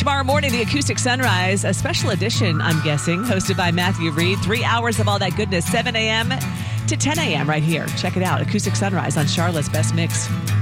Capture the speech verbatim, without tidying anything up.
tomorrow morning, the Acoustic Sunrise, a special edition, I'm guessing, hosted by Matthew Reed. Three hours of all that goodness, seven a.m. to ten a.m. right here. Check it out. Acoustic Sunrise on Charlotte's Best Mix.